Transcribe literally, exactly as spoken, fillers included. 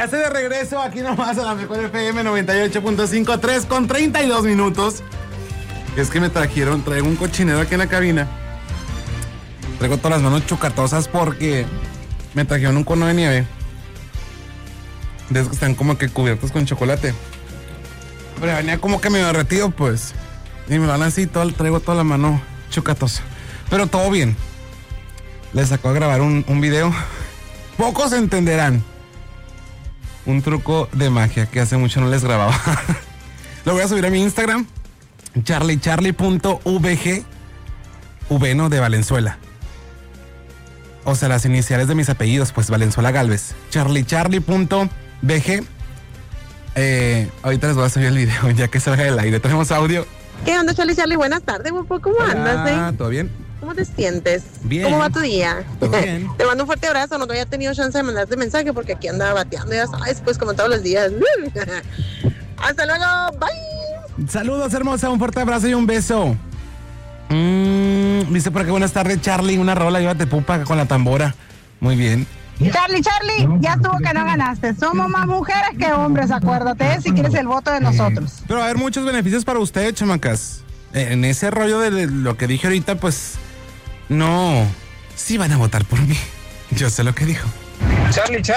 Ya estoy de regreso aquí nomás a la mejor F M noventa y ocho punto cinco, tres con treinta y dos minutos. Es que me trajeron, traigo un cochinero aquí en la cabina. Traigo todas las manos chucatosas porque me trajeron un cono de nieve. De esos que están como que cubiertos con chocolate. Pero venía como que medio derretido, pues. Y me van así, todo, traigo toda la mano chucatosa. Pero todo bien. Les sacó a grabar un, un video. Pocos entenderán. Un truco de magia que hace mucho no les grababa. Lo voy a subir a mi Instagram. charlie charlie punto v g. V, ¿no? De Valenzuela. O sea, las iniciales de mis apellidos, pues Valenzuela Galvez. charlie charlie punto v g. Eh, ahorita les voy a subir el video ya que salga del aire. Tenemos audio. ¿Qué onda, Charlie Charlie? Buenas tardes, guapo. ¿Cómo andas, eh? Ah, ¿todo bien? ¿Cómo te sientes? Bien. ¿Cómo va tu día? Todo bien. Te mando un fuerte abrazo. No te había tenido chance de mandarte mensaje porque aquí andaba bateando, ya sabes, pues como todos los días. Hasta luego. Bye. Saludos, hermosa. Un fuerte abrazo y un beso. Mm, dice por aquí, buenas tardes, Charlie. Una rola, llévate pupa con la tambora. Muy bien. Charlie, Charlie, ya estuvo que no ganaste. Somos más mujeres que hombres, acuérdate, si quieres el voto de nosotros. Pero va a haber muchos beneficios para ustedes, chamacas. En ese rollo de lo que dije ahorita, pues, no. Sí van a votar por mí. Yo sé lo que dijo. Charlie, Charlie.